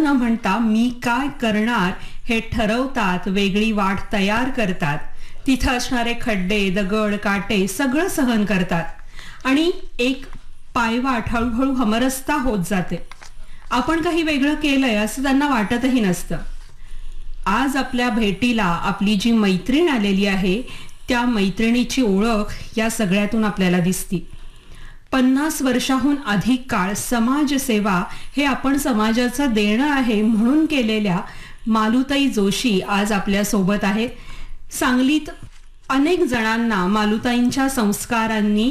न म्हणता मी काय करणार हे ठरवतात, वेगळी वाट तयार करतात, तिथं असणारे खड्डे, दगड, काटे सगळं सहन करतात आणि एक पायवाट हळूहळू हमरस्ता होत जाते. आपण काही वेगळं केलंय असं त्यांना वाटतही नसतं. आज आपल्या भेटीला आपली जी मैत्रीण आलेली आहे त्या मैत्रिणीची ओळख या सगळ्यातून आपल्याला दिसती. 50 वर्षाहून अधिक काळ समाजसेवा हे आपण समाजाचं देणं आहे म्हणून केलेल्या मालुताई जोशी आज आपल्या सोबत आहेत. सांगलीत अनेक जणांना मालुताईंच्या संस्कारांनी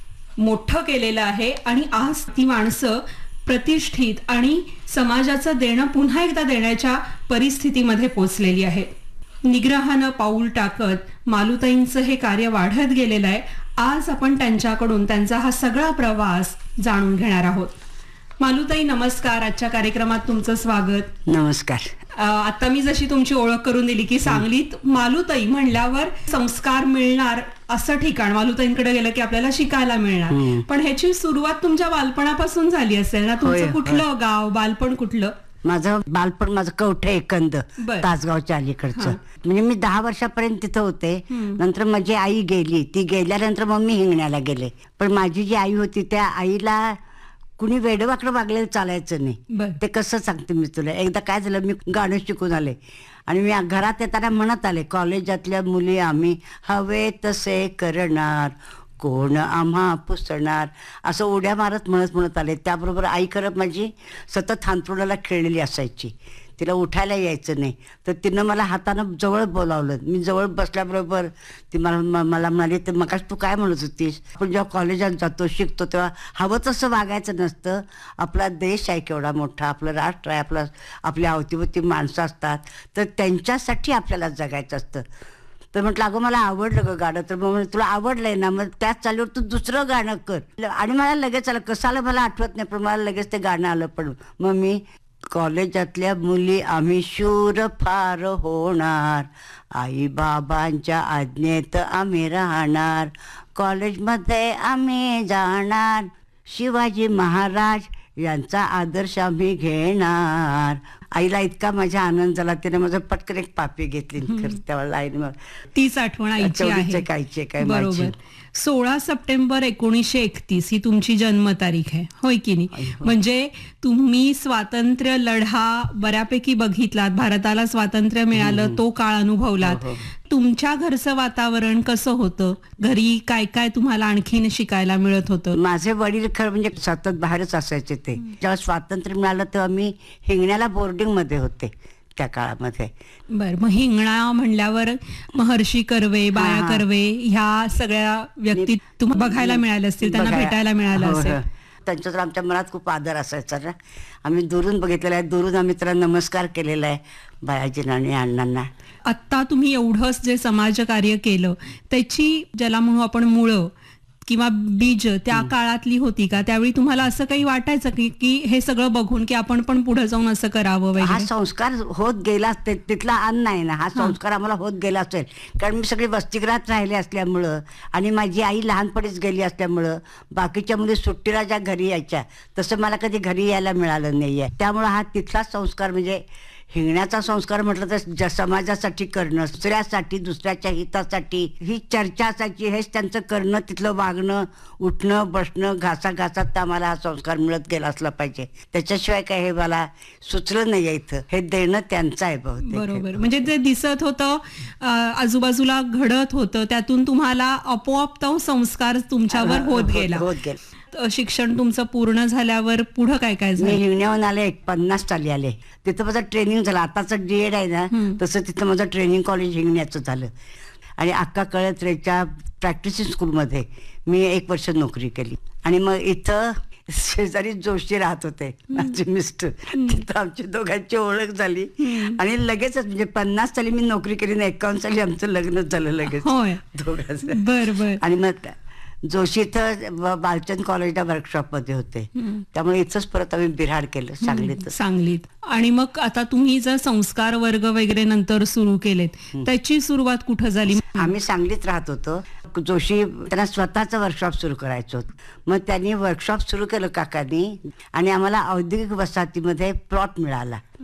मोठं केलेलं आहे आणि आज ती माणसं प्रतिष्ठित आणि समाजाचं देणं पुन्हा एकदा देण्याच्या परिस्थितीमध्ये पोचलेली आहेत. निग्रहानं पाऊल टाकत मालुताईंचं हे कार्य वाढत गेलेलं आहे. आज आपण त्यांच्याकडून त्यांचा हा सगळा प्रवास जाणून घेणार आहोत. मालुताई नमस्कार, आजच्या कार्यक्रमात तुमचं स्वागत. नमस्कार. आता मी जशी तुमची ओळख करून दिली की सांगलीत मालुताई म्हणल्यावर संस्कार मिळणार असं ठिकाण, मालुताईंकडे गेलं की आपल्याला शिकायला मिळणार. पण ह्याची सुरुवात तुमच्या बालपणापासून झाली असेल ना? तुमचं कुठलं गाव, बालपण कुठलं? माझं बालपण माझं कवठे एकंद, तासगावच्या अलीकडचं. म्हणजे मी 10 वर्षापर्यंत तिथं होते. नंतर माझी आई गेली. ती गेल्यानंतर मग मी हिंगण्याला गेले. पण माझी जी आई होती त्या आईला कुणी वेडवाकडं वागलेलं चालायचं नाही. ते कसं सांगते मी तुला. एकदा काय झालं, मी गाणं शिकून आले आणि मी घरात येताना म्हणत आले, कॉलेजातल्या मुली आम्ही हवे तसे करणार, कोण आम्हा पुसणार, असं उड्या मारत म्हणत आले. त्याबरोबर आई खरं माझी सतत हांतरुणाला खेळलेली असायची. तिला उठायला यायचं नाही. तर तिनं मला हातानं जवळ बोलावलं. मी जवळ बसल्याबरोबर ती मला म्हणाली, तर मग तू काय म्हणत होतीस, आपण जेव्हा कॉलेजात जातो शिकतो तेव्हा हवं तसं वागायचं नसतं. आपला देश आहे केवढा मोठा, आपलं राष्ट्र आहे, आपल्या अवतीभोवती माणसं असतात, तर त्यांच्यासाठी आपल्याला जगायचं असतं. तर म्हटलं अगं मला आवडलं ग गाणं. तर मग तुला आवडलंय ना, मग त्याच चालीवर तू दुसरं गाणं कर. आणि मला लगेच आलं, कसाला मला आठवत नाही, पण मला लगेच ते गाणं आलं. पण मग मी कॉलेजातल्या मुली आम्ही शूर फार होणार, आई बाबांच्या आज्ञेत आम्ही राहणार, कॉलेजमध्ये आम्ही जाणार, शिवाजी महाराज यांचा आदर्श आम्ही घेणार. आईला इतका माझा आनंद झाला, तिने माझं पटकन एक पापी घेतली. त्यावेळेला आईने मला तीच आठवण आईची आहे. काय बरोबर. 16 सप्टेंबर 1931 ही तुमची जन्मतारीख आहे, होय की नाही? म्हणजे तुम्ही स्वातंत्र्य लढा बऱ्यापैकी बघितलात, भारताला स्वातंत्र्य मिळालं तो काळ अनुभवलात. तुमच्या घरचं वातावरण कसं होतं? घरी काय काय तुम्हाला आणखीन शिकायला मिळत होतं? माझे वडील खरं म्हणजे सतत बाहेरच असायचे. ते जेव्हा स्वातंत्र्य मिळालं तेव्हा मी हिंगण्याला बोर्डिंग मध्ये होते त्या काळामध्ये. बर, मग हिंगणा म्हणल्यावर महर्षी कर्वे, बाया कर्वे ह्या सगळ्या व्यक्ती तुम्हाला बघायला मिळाल्या असतील, त्यांना भेटायला मिळालं असेल. त्यांच्यावर आमच्या मनात खूप आदर असायचा ना. आम्ही दुरून बघितलेला आहे, दुरून आम्ही त्याला नमस्कार केलेला आहे बायाजींना आणि अण्णांना. आत्ता तुम्ही एवढंच जे समाजकार्य केलं त्याची ज्याला म्हणू आपण मुळं किंवा बीज त्या काळातली होती का? त्यावेळी तुम्हाला असं काही वाटायचं की हे सगळं बघून की आपण पण पुढे जाऊन असं करावं वगैरे? हा संस्कार होत गेला, तिथला अन्न आहे ना, हा संस्कार आम्हाला होत गेला असेल. कारण मी सगळी वसतिगृहात राहिले असल्यामुळं आणि माझी आई लहानपणीच गेली असल्यामुळं बाकीच्या मुली सुट्टीला ज्या घरी यायच्या तसं मला कधी घरी यायला मिळालं नाहीये. त्यामुळं हा तिथलाच संस्कार म्हणजे हिंगण्याचा संस्कार म्हटलं तर समाजासाठी करणं, दुसऱ्यासाठी, दुसऱ्याच्या हितासाठी ही चर्चा असायची. हेच त्यांचं करणं, तिथलं वागणं, उठणं बसणं, घासाघासात आम्हाला हा संस्कार मिळत गेला असला पाहिजे. त्याच्याशिवाय काय हे मला सुचलं नाही इथं. हे देणं त्यांचं आहे बहुतेक. बरोबर. म्हणजे जे दिसत होतं, आजूबाजूला घडत होतं, त्यातून तुम्हाला आपोआप तो संस्कार तुमच्यावर होत गेला. शिक्षण तुमचं पूर्ण झाल्यावर पुढं काय काय झालं? मी हिंगण्याहून आले, 50 साली आले. तिथं माझं ट्रेनिंग झालं. आताचं डीएड आहे ना, तसं तिथं माझं ट्रेनिंग कॉलेज हिंगण्याचं झालं. आणि अक्का कळत्रेच्या प्रॅक्टिसिंग स्कूलमध्ये मी 1 वर्ष नोकरी केली. आणि मग इथं शेजारी जोशी राहत होते, माझे मिस्टर. तिथं आमची दोघांची ओळख झाली आणि लगेचच म्हणजे 50 साली मी नोकरी केली ना, 51 साली आमचं लग्न झालं लगेच दोघांचं. बरं. आणि मग जोशी इथं बालचंद कॉलेजला वर्कशॉपमध्ये होते, त्यामुळे इथंच परत आम्ही बिऱ्हाड केलं सांगलीत. आणि मग आता तुम्ही जर संस्कार वर्ग वगैरे नंतर सुरू केलेत, त्याची सुरुवात कुठं झाली? आम्ही सांगलीत राहत होतो. जोशी त्यांना स्वतःचं वर्कशॉप सुरू करायचं होतं. मग त्यांनी वर्कशॉप सुरू केलं काकांनी आणि आम्हाला औद्योगिक वसाहतीमध्ये प्लॉट मिळाला.